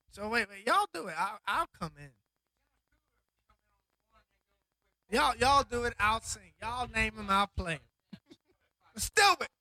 So wait, y'all do it. I'll come in. Y'all do it. I'll sing. Y'all name them. I'll play 'em. Let's do it.